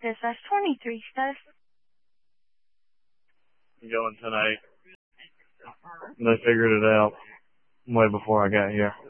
Dispatch 23 status. Going tonight. They figured it out way before I got here.